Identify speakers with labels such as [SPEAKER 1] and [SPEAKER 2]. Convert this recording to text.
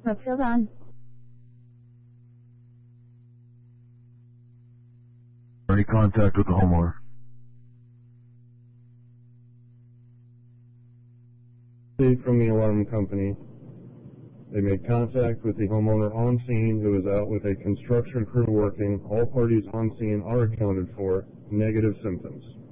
[SPEAKER 1] Brookfield on.
[SPEAKER 2] Any contact with the homeowner?
[SPEAKER 3] From the alarm company. They made contact with the homeowner on scene who is out with a construction crew working. All parties on scene are accounted for. Negative symptoms.